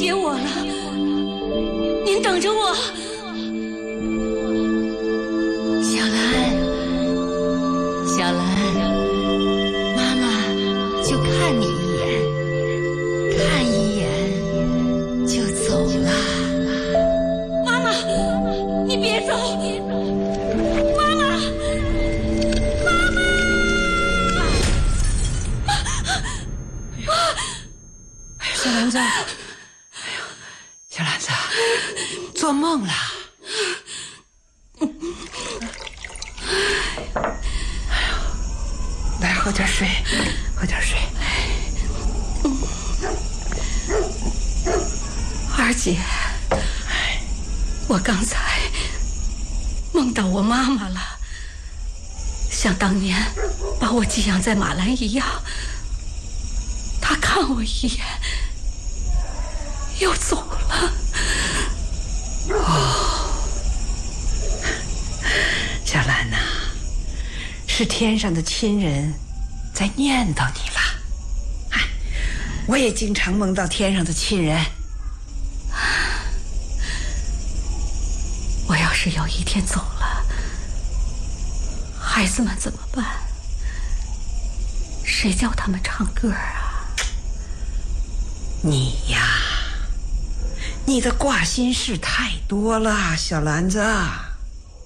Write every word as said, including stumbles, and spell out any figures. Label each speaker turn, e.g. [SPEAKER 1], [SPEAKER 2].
[SPEAKER 1] 接我了，您等着我。小兰，小兰，妈妈就看你一眼，看一眼就走了。妈妈，你别走！妈妈，妈妈！
[SPEAKER 2] 哎呀，小兰子，哎呦，小兰子，做梦了。来，喝点水，喝点水。
[SPEAKER 1] 二姐，我刚才梦到我妈妈了，像当年把我寄养在马兰一样，她看我一眼，又走了。
[SPEAKER 2] 哦，小兰呐、啊，是天上的亲人在念叨你了。哎，我也经常梦到天上的亲人。
[SPEAKER 1] 我要是有一天走了，孩子们怎么办？谁教他们唱歌啊？
[SPEAKER 2] 你呀，你的挂心事太多了，小兰子。